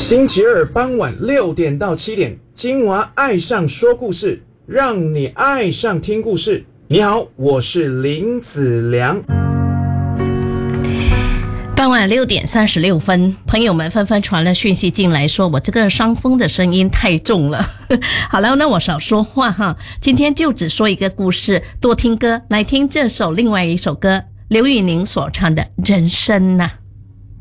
星期二傍晚6点到7点，金娃爱上说故事，让你爱上听故事。你好，我是林子良。 傍晚6点36分，朋友们纷纷传了讯息进来，说我这个伤风的声音太重了。好了，那我少说话哈，今天就只说一个故事，多听歌。来听这首另外一首歌，刘宇宁所唱的《人生》啊。